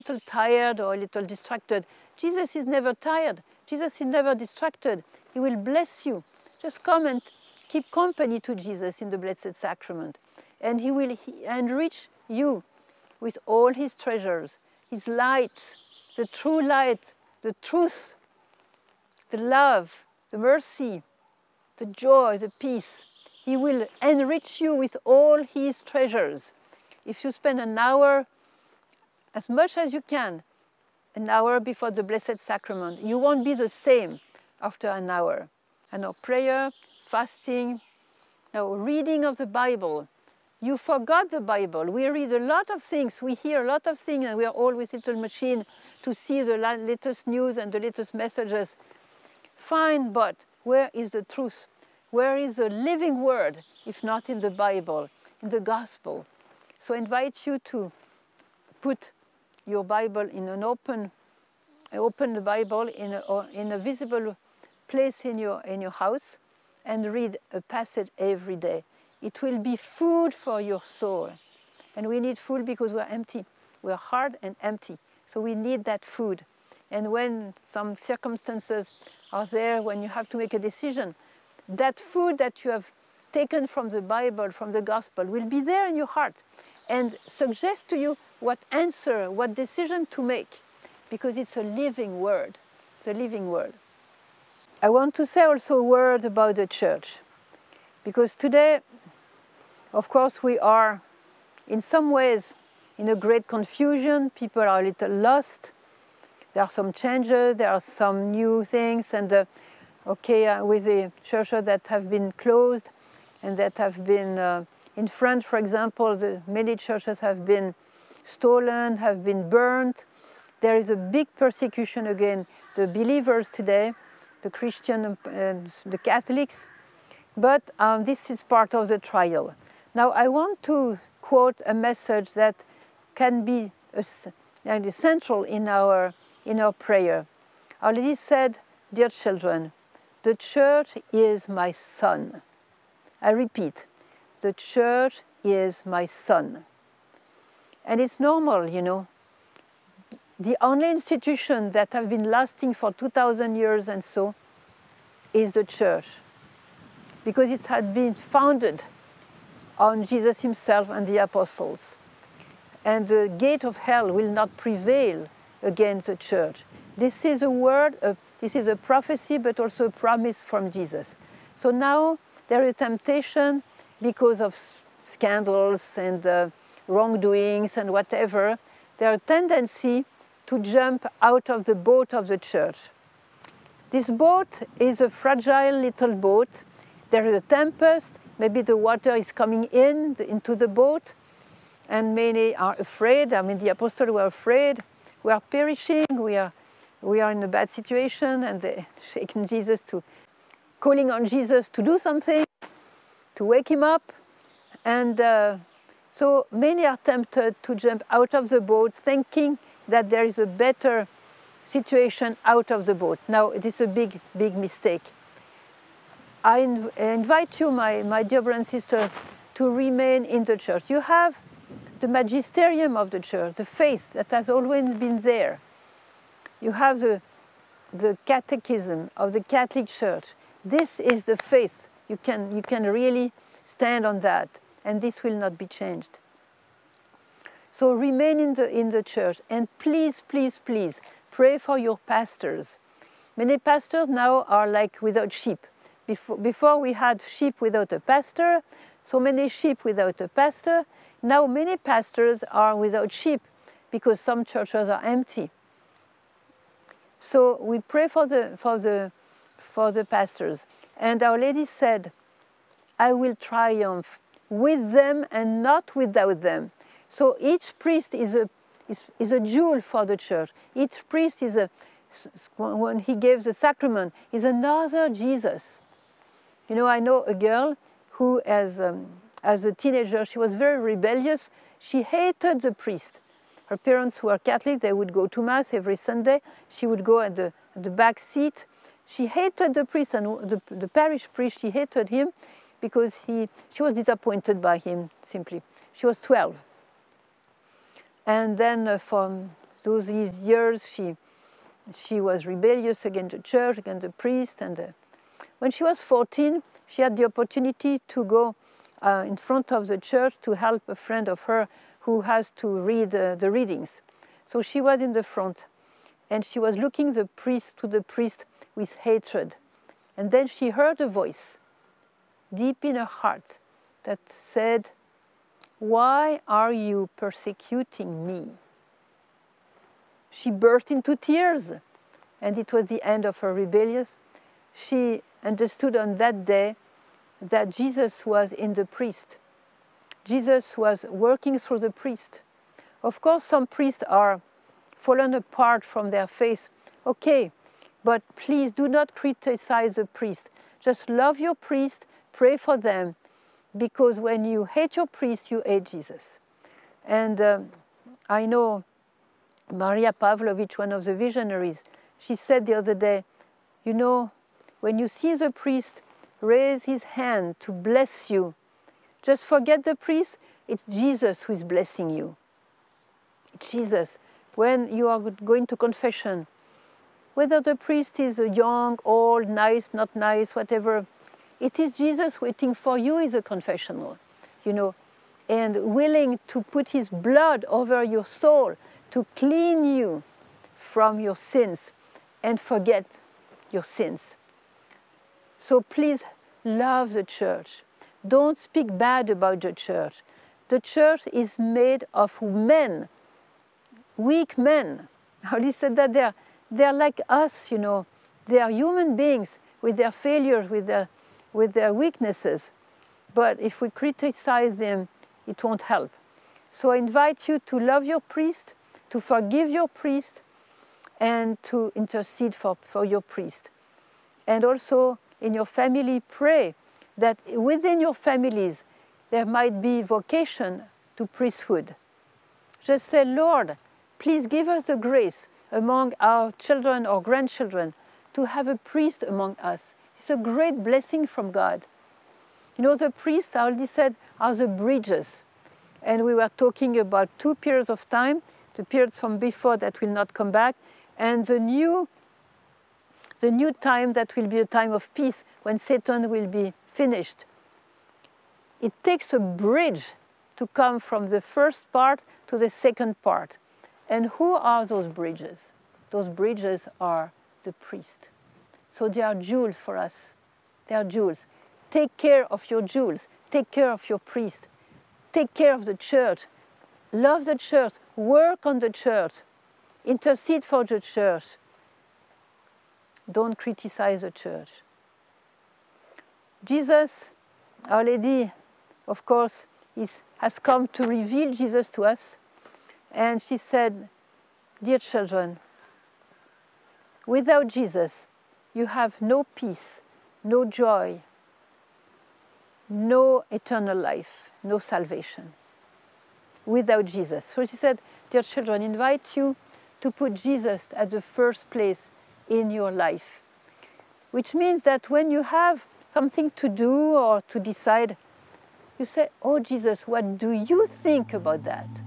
little tired or a little distracted. Jesus is never tired. Jesus is never distracted. He will bless you. Just come and keep company to Jesus in the Blessed Sacrament. And he will enrich you with all his treasures, his light, the true light, the truth, the love, the mercy, the joy, the peace. He will enrich you with all his treasures. If you spend an hour, as much as you can, an hour before the Blessed Sacrament, you won't be the same after an hour. And now prayer, fasting, now reading of the Bible. You forgot the Bible. We read a lot of things, we hear a lot of things, and we are all with little machine to see the latest news and the latest messages. Fine, but where is the truth? Where is the living word, if not in the Bible, in the Gospel? So I invite you to put your Bible in an open the Bible in a visible place in your house and read a passage every day. It will be food for your soul. And we need food because we're empty. We're hard and empty. So we need that food. And when some circumstances are there, when you have to make a decision, that food that you have taken from the Bible, from the Gospel, will be there in your heart and suggest to you what answer, what decision to make, because it's a living word, the living word. I want to say also a word about the church, because today, of course, we are in some ways in a great confusion. People are a little lost. There are some changes, there are some new things, and with the churches that have been closed and that have been, in France, for example, many churches have been stolen, have been burned. There is a big persecution against the believers today, the Christian and the Catholics, but this is part of the trial. Now I want to quote a message that can be central in our prayer. Our Lady said, "Dear children, the church is my son." I repeat, the church is my son. And it's normal, you know. The only institution that have been lasting for 2,000 years and so is the church, because it had been founded on Jesus himself and the apostles. And the gate of hell will not prevail against the church. This is a word, this is a prophecy, but also a promise from Jesus. So now there is a temptation because of scandals and wrongdoings and whatever. There is a tendency to jump out of the boat of the church. This boat is a fragile little boat. There is a tempest, maybe the water is coming into the boat, and many are afraid. I mean, the apostles were afraid. We are perishing, we are in a bad situation, and they're calling on Jesus to do something, to wake him up. And so many are tempted to jump out of the boat, thinking that there is a better situation out of the boat. Now, it is a big, big mistake. I invite you, my dear brother and sister, to remain in the church. You have the magisterium of the church, the faith that has always been there. You have the catechism of the Catholic Church. This is the faith. You can really stand on that, and this will not be changed. So remain in the church, and please, please, please, pray for your pastors. Many pastors now are like without sheep. Before we had sheep without a pastor, so many sheep without a pastor. Now many pastors are without sheep because some churches are empty. So we pray for the pastors. And Our Lady said, "I will triumph with them and not without them." So each priest is a jewel for the church. Each priest is when he gives the sacrament, is another Jesus. You know, I know a girl who, as a teenager, she was very rebellious. She hated the priest. Her parents were Catholic. They would go to Mass every Sunday. She would go at the back seat. She hated the priest, and the parish priest, she hated him because she was disappointed by him, simply. She was 12. And then those years she was rebellious against the church, against the priest. And when she was 14, she had the opportunity to go in front of the church to help a friend of her who has to read the readings. So she was in the front, and she was looking to the priest with hatred. And then she heard a voice deep in her heart that said, "Why are you persecuting me?" She burst into tears, and it was the end of her rebellion. She understood on that day that Jesus was in the priest. Jesus was working through the priest. Of course, some priests are fallen apart from their faith. Okay, but please do not criticize the priest. Just love your priest, pray for them, because when you hate your priest, you hate Jesus. And I know Maria Pavlovich, one of the visionaries, she said the other day, you know, when you see the priest raise his hand to bless you, just forget the priest, it's Jesus who is blessing you. It's Jesus. When you are going to confession, whether the priest is young, old, nice, not nice, whatever, it is Jesus waiting for you in the confessional, you know, and willing to put his blood over your soul to clean you from your sins and forget your sins. So please love the church. Don't speak bad about the church. The church is made of men, weak men. Holly said that they're like us, you know. They are human beings with their failures, with their weaknesses. But if we criticize them, it won't help. So I invite you to love your priest, to forgive your priest, and to intercede for your priest. And also in your family, pray that within your families there might be vocation to priesthood. Just say, Lord, please give us the grace among our children or grandchildren to have a priest among us. It's a great blessing from God. You know, the priests, I already said, are the bridges. And we were talking about 2 periods of time, the periods from before that will not come back, and the new time that will be a time of peace when Satan will be finished. It takes a bridge to come from the first part to the second part. And who are those bridges? Those bridges are the priest. So they are jewels for us. They are jewels. Take care of your jewels. Take care of your priest. Take care of the church. Love the church. Work on the church. Intercede for the church. Don't criticize the church. Jesus, Our Lady, of course, has come to reveal Jesus to us. And she said, dear children, without Jesus, you have no peace, no joy, no eternal life, no salvation. Without Jesus. So she said, dear children, invite you to put Jesus at the first place in your life. Which means that when you have something to do or to decide, you say, oh Jesus, what do you think about that?